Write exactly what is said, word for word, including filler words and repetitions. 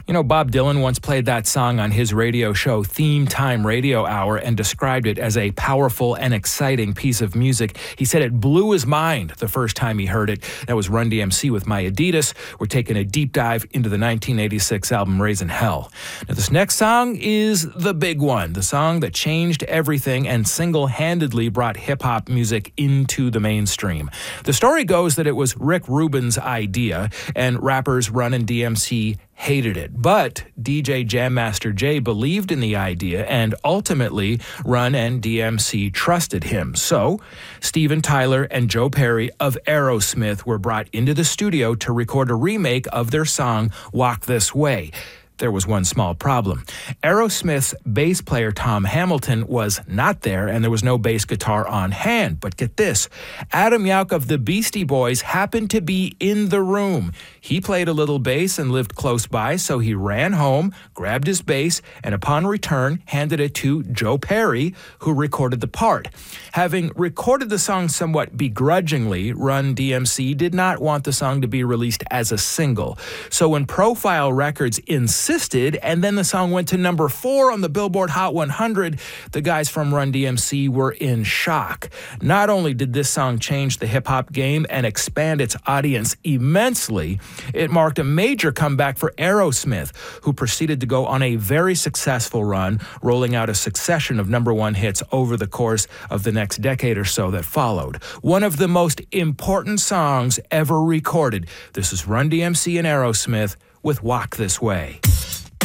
You know, Bob Dylan once played that song on his radio show, Theme Time Radio Hour, and described it as a powerful and exciting piece of music. He said it blew his mind the first time he heard it. That was Run D M C with My Adidas. We're taking a deep dive into the nineteen eighty-six album Raising Hell. Now, this next song is the big one, the song that changed everything and single-handedly brought hip-hop music into the mainstream. The story goes that it was Rick Rubin's idea, and rappers Run and D M C hated it. But D J Jam Master Jay believed in the idea, and ultimately Run and D M C trusted him. So Steven Tyler and Joe Perry of Aerosmith were brought into the studio to record a remake of their song Walk This Way. There was one small problem. Aerosmith's bass player Tom Hamilton was not there, and there was no bass guitar on hand. But get this, Adam Yauch of the Beastie Boys happened to be in the room. He played a little bass and lived close by, so he ran home, grabbed his bass, and upon return, handed it to Joe Perry, who recorded the part. Having recorded the song somewhat begrudgingly, Run D M C did not want the song to be released as a single. So when Profile Records insisted, and then the song went to number four on the Billboard Hot one hundred, the guys from Run D M C were in shock. Not only did this song change the hip-hop game and expand its audience immensely, it marked a major comeback for Aerosmith, who proceeded to go on a very successful run, rolling out a succession of number one hits over the course of the next decade or so that followed. One of the most important songs ever recorded. This is Run D M C and Aerosmith with Walk This Way.